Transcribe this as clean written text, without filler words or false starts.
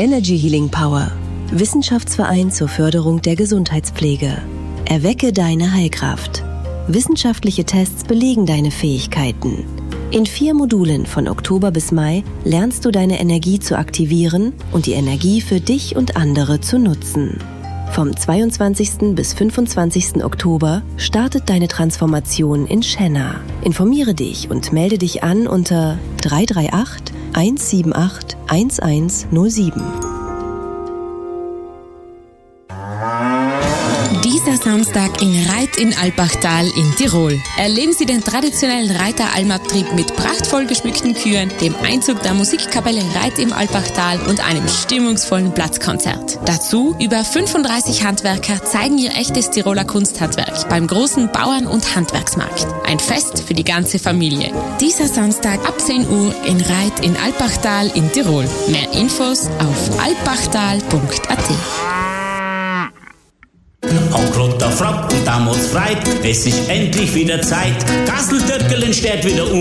Energy Healing Power. Wissenschaftsverein zur Förderung der Gesundheitspflege. Erwecke deine Heilkraft. Wissenschaftliche Tests belegen deine Fähigkeiten. In 4 Modulen von Oktober bis Mai lernst du deine Energie zu aktivieren und die Energie für dich und andere zu nutzen. Vom 22. bis 25. Oktober startet deine Transformation in Shenna. Informiere dich und melde dich an unter 338 178 1107. Dieser Samstag in Reit in Alpachtal in Tirol. Erleben Sie den traditionellen Reiter-Almabtrieb mit prachtvoll geschmückten Kühen, dem Einzug der Musikkapelle Reit im Alpachtal und einem stimmungsvollen Platzkonzert. Dazu über 35 Handwerker zeigen ihr echtes Tiroler Kunsthandwerk beim großen Bauern- und Handwerksmarkt. Ein Fest für die ganze Familie. Dieser Samstag ab 10 Uhr in Reit in Alpachtal in Tirol. Mehr Infos auf alpachtal.at. Onkel der Frock und damals freit, es ist endlich wieder Zeit. Kasseltöckeln steht wieder